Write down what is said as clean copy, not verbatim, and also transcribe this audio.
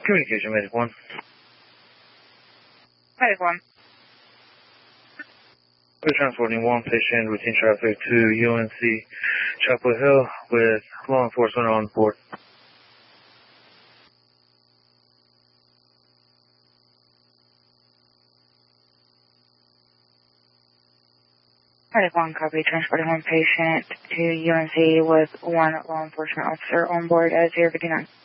Communication, Medic 1. Medic 1. We're transporting one patient, routine traffic to UNC Chapel Hill with law enforcement on board. Medic 1, copy. Transporting one patient to UNC with one law enforcement officer on board at 059.